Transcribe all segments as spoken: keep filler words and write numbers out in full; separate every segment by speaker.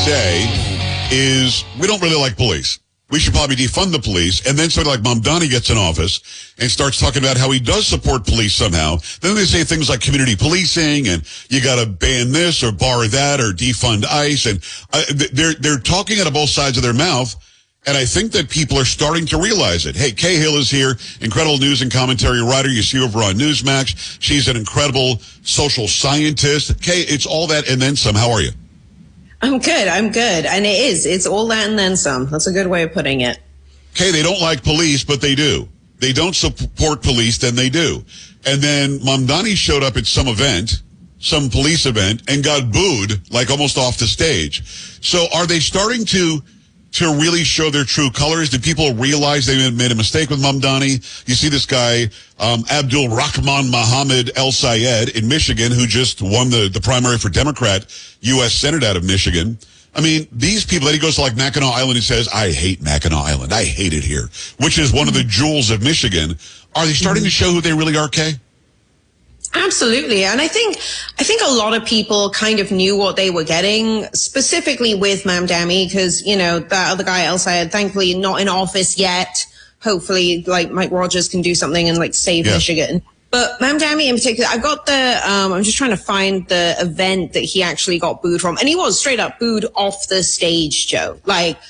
Speaker 1: say is we don't really like police. We should probably defund the police. And then somebody like Mamdani gets in office and starts talking about how he does support police somehow. Then they say things like community policing and you got to ban this or bar that or defund ICE. And uh, they're, they're talking out of both sides of their mouth. And I think that people are starting to realize it. Hey, Kay Hill is here, incredible news and commentary writer. You see her over on Newsmax. She's an incredible social scientist. Kay, it's all that and then some. How are you?
Speaker 2: I'm good. I'm good. And it is. It's all that and then some. That's a good way of putting it.
Speaker 1: Okay, they don't like police, but they do. They don't support police, then they do. And then Mamdani showed up at some event, some police event, and got booed, like almost off the stage. So are they starting to to really show their true colors? Did people realize they made a mistake with Mamdani? You see this guy, um, Abdul Rahman Mohammed El Sayed in Michigan, who just won the, the primary for Democrat U S Senate out of Michigan. I mean, these people, then he goes to like Mackinac Island and says, I hate Mackinac Island. I hate it here, which is one of the jewels of Michigan. Are they starting to show who they really are, Kay?
Speaker 2: Absolutely. And I think I think a lot of people kind of knew what they were getting, specifically with Mamdani, because, you know, that other guy, El Sayed, thankfully not in office yet. Hopefully, like, Mike Rogers can do something and, like, save yeah. Michigan. But Mamdani in particular, I've got the, um, I'm just trying to find the event that he actually got booed from. And he was straight up booed off the stage, Joe. Like,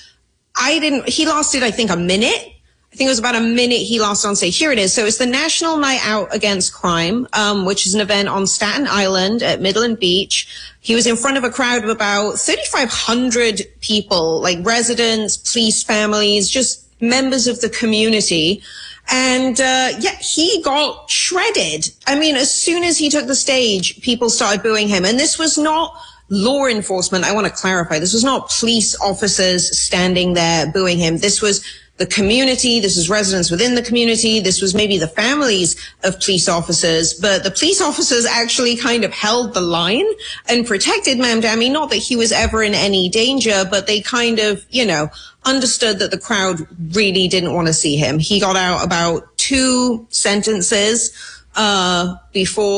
Speaker 2: I didn't, he lasted, I think, a minute. I think it was about a minute he lost on stage. Here it is. So it's the National Night Out Against Crime, um, which is an event on Staten Island at Midland Beach. He was in front of a crowd of about thirty-five hundred people, like residents, police families, just members of the community. And, uh, yeah, he got shredded. I mean, as soon as he took the stage, people started booing him. And this was not law enforcement. I want to clarify. This was not police officers standing there booing him. This was the community. This was residents within the community. This was maybe the families of police officers. But the police officers actually kind of held the line and protected Mamdani. Not that he was ever in any danger, but they kind of, you know, understood that the crowd really didn't want to see him. He got out about two sentences uh before